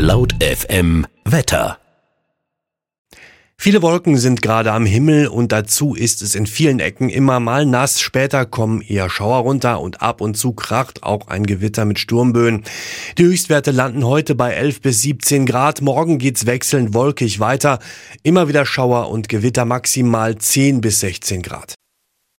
Laut FM Wetter. Viele Wolken sind gerade am Himmel und dazu ist es in vielen Ecken immer mal nass. Später kommen eher Schauer runter und ab und zu kracht auch ein Gewitter mit Sturmböen. Die Höchstwerte landen heute bei 11 bis 17 Grad. Morgen geht's wechselnd wolkig weiter. Immer wieder Schauer und Gewitter, maximal 10 bis 16 Grad.